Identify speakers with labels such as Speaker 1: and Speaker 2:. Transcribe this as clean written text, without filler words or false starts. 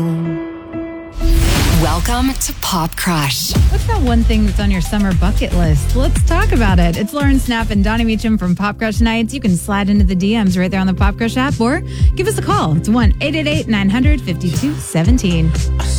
Speaker 1: Welcome to Pop Crush.
Speaker 2: What's that one thing that's on your summer bucket list? Let's talk about it. It's Lauren Snapp and Donnie Meacham from Pop Crush Nights. You can slide into the DMs right there on the Pop Crush app or give us a call. It's 1-888-900-5217.